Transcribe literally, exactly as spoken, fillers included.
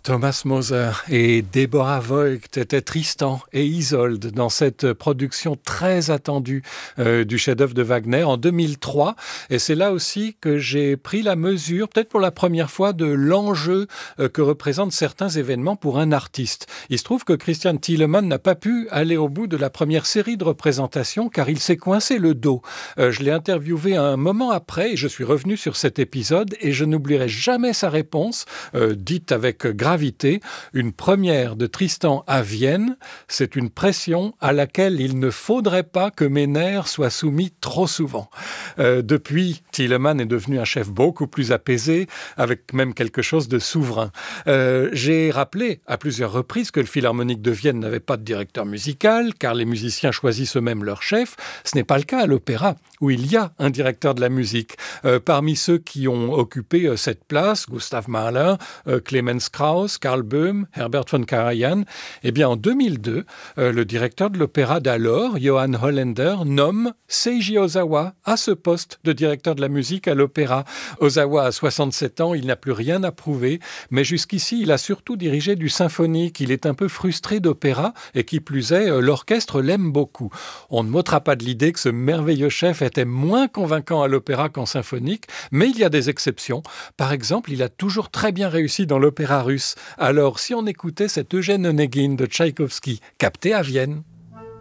Thomas Moser et Deborah Voigt étaient Tristan et Isolde dans cette production très attendue euh, du chef-d'œuvre de Wagner en deux mille trois. Et c'est là aussi que j'ai pris la mesure, peut-être pour la première fois, de l'enjeu euh, que représentent certains événements pour un artiste. Il se trouve que Christian Thielemann n'a pas pu aller au bout de la première série de représentations car il s'est coincé le dos. Euh, je l'ai interviewé un moment après et je suis revenu sur cet épisode et je n'oublierai jamais sa réponse, euh, dite avec gravité. Une première de Tristan à Vienne, c'est une pression à laquelle il ne faudrait pas que mes nerfs soient soumis trop souvent. Euh, depuis, Thielemann est devenu un chef beaucoup plus apaisé, avec même quelque chose de souverain. Euh, j'ai rappelé à plusieurs reprises que le Philharmonique de Vienne n'avait pas de directeur musical, car les musiciens choisissent eux-mêmes leur chef. Ce n'est pas le cas à l'opéra, où il y a un directeur de la musique. Euh, parmi ceux qui ont occupé euh, cette place, Gustav Mahler, euh, Clemens Krauss, Karl Böhm, Herbert von Karajan, eh bien en deux mille deux, euh, le directeur de l'opéra d'alors, Johann Holländer, nomme Seiji Ozawa à ce poste de directeur de la musique à l'opéra. Ozawa a soixante-sept ans, il n'a plus rien à prouver, mais jusqu'ici, il a surtout dirigé du symphonique. Il est un peu frustré d'opéra et qui plus est, euh, l'orchestre l'aime beaucoup. On ne m'ôtera pas de l'idée que ce merveilleux chef était moins convaincant à l'opéra qu'en symphonique, mais il y a des exceptions. Par exemple, il a toujours très bien réussi dans l'opéra russe. Alors, si on écoutait cet Eugène Onegin de Tchaïkovski, capté à Vienne.